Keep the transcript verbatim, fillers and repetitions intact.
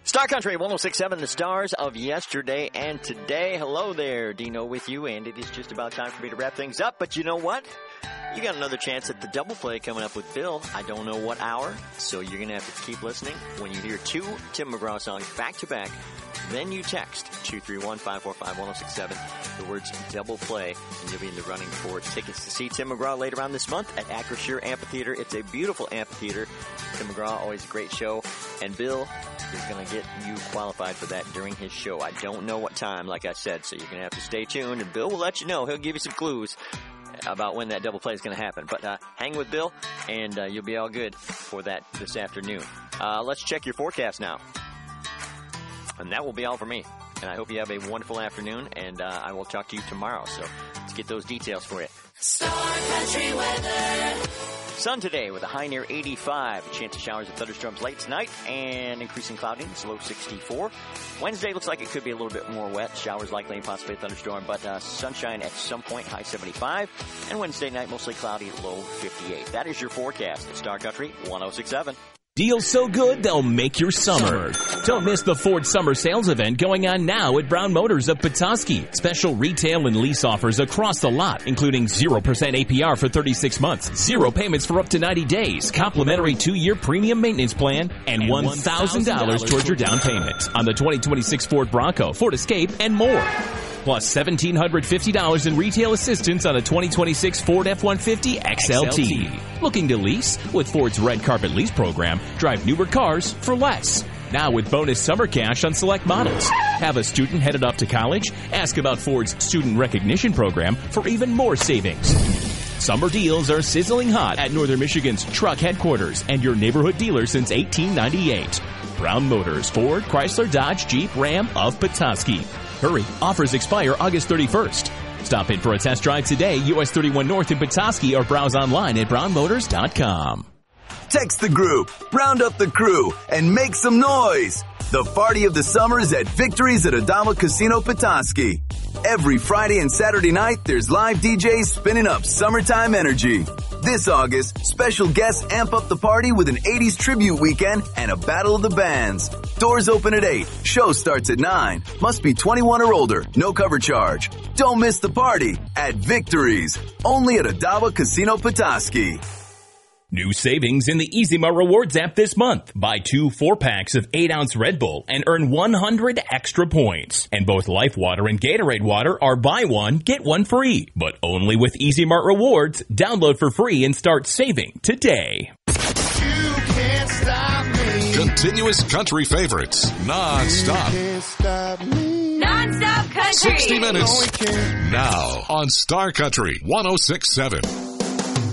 Star Country one oh six point seven, the stars of yesterday and today. Hello there, Dino with you, and it is just about time for me to wrap things up. But you know what? You got another chance at the double play coming up with Bill. I don't know what hour, so you're going to have to keep listening. When you hear two Tim McGraw songs back-to-back, then you text two three one, five four five, one oh six seven, the words double play, and you'll be in the running for tickets to see Tim McGraw later on this month at Acrisure Amphitheater. It's a beautiful amphitheater. Tim McGraw, always a great show. And Bill is going to get you qualified for that during his show. I don't know what time, like I said, so you're going to have to stay tuned, and Bill will let you know. He'll give you some clues about when that double play is going to happen. But uh, hang with Bill, and uh, you'll be all good for that this afternoon. Uh, let's check your forecast now. And that will be all for me. And I hope you have a wonderful afternoon, and uh, I will talk to you tomorrow. So let's get those details for you. Star Country weather. Sun today with a high near eighty-five. A chance of showers and thunderstorms late tonight and increasing cloudiness, low sixty-four. Wednesday looks like it could be a little bit more wet. Showers likely and possibly a thunderstorm, but uh, sunshine at some point, high seventy-five. And Wednesday night mostly cloudy, low fifty-eight. That is your forecast at Star Country one oh six point seven. Deals so good, they'll make your summer. Don't miss the Ford Summer Sales Event going on now at Brown Motors of Petoskey. Special retail and lease offers across the lot, including zero percent A P R for thirty-six months, zero payments for up to ninety days, complimentary two-year premium maintenance plan, and one thousand dollars towards your down payment on the twenty twenty-six Ford Bronco, Ford Escape, and more. Plus one thousand seven hundred fifty dollars in retail assistance on a twenty twenty-six Ford F one fifty X L T. Looking to lease? With Ford's Red Carpet Lease program, drive newer cars for less. Now with bonus summer cash on select models. Have a student headed off to college? Ask about Ford's Student Recognition Program for even more savings. Summer deals are sizzling hot at Northern Michigan's truck headquarters and your neighborhood dealer since eighteen ninety-eight. Brown Motors, Ford, Chrysler, Dodge, Jeep, Ram of Petoskey. Hurry, offers expire August thirty-first. Stop in for a test drive today, U S thirty-one North in Petoskey, or browse online at brown motors dot com. Text the group, round up the crew, and make some noise. The party of the summer is at Victories at Adama Casino Petoskey. Every Friday and Saturday night, there's live D Js spinning up summertime energy. This August, special guests amp up the party with an eighties tribute weekend and a battle of the bands. Doors open at eight. Show starts at nine. Must be twenty-one or older. No cover charge. Don't miss the party at Victories. Only at Adama Casino Petoskey. New savings in the Easy Mart Rewards app this month. Buy two four-packs of eight ounce Red Bull and earn one hundred extra points. And both Life Water and Gatorade Water are buy one, get one free. But only with Easy Mart Rewards. Download for free and start saving today. You can't stop me. Continuous country favorites. Non-stop. You can't stop me. Non-stop country. sixty minutes. Now on Star Country one oh six point seven.